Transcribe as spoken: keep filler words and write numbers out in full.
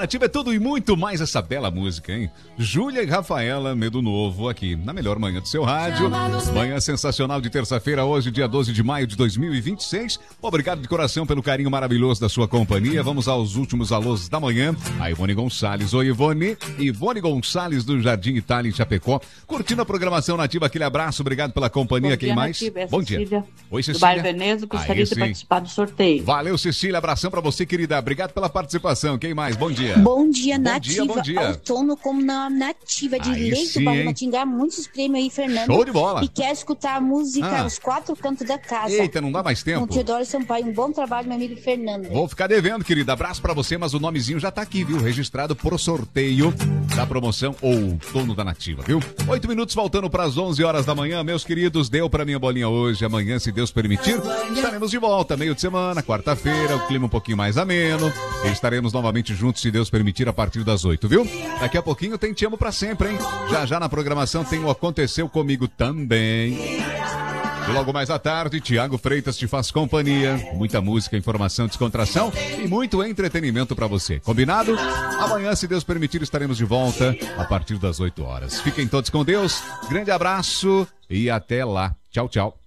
Nativa é tudo e muito mais essa bela música, hein? Júlia e Rafaela, Medo Novo, aqui na melhor manhã do seu rádio. Manhã sensacional de terça-feira, hoje, dia doze de maio de dois mil e vinte e seis. Obrigado de coração pelo carinho maravilhoso da sua companhia. Vamos aos últimos alôs da manhã. A Ivone Gonçalves. Oi, Ivone. Ivone Gonçalves do Jardim Itália, em Chapecó. Curtindo a programação Nativa, aquele abraço. Obrigado pela companhia. Bom Quem dia, mais? Nativa, é Bom Cecília, dia. Oi, Cecília. Do bairro Veneza, gostaria Aí, de sim. participar do sorteio. Valeu, Cecília. Abração pra você, querida. Obrigado pela participação. Quem mais? Bom dia. Bom dia, Bom Nativa. dia, bom dia. Outono como na Nativa de Aí Leite sim, do Bairro hein? Matingá. Muitos prêmios aí, Fernando. Show de bola. E quer escutar a música Ah. Os Quatro Cantos da Casa. Eita, não dá mais tempo. Com Teodoro Sampaio. Um bom trabalho, meu amigo Fernando. Vou ficar devendo, querida. Abraço pra você, mas o nomezinho já tá aqui, viu? Registrado pro sorteio da promoção Outono da Nativa, viu? Oito minutos faltando pras onze horas da manhã, meus queridos. Deu pra minha bolinha hoje. Amanhã, se Deus permitir, estaremos de volta. Meio de semana, quarta-feira, o clima um pouquinho mais ameno. E estaremos novamente juntos, se Deus permitir, a partir das oito, viu? Daqui a pouquinho tem Te Amo Pra Sempre, hein? Já já na programação tem o Aconteceu Comigo também. E logo mais à tarde, Tiago Freitas te faz companhia. Muita música, informação, descontração e muito entretenimento pra você. Combinado? Amanhã, se Deus permitir, estaremos de volta a partir das oito horas. Fiquem todos com Deus. Grande abraço e até lá. Tchau, tchau.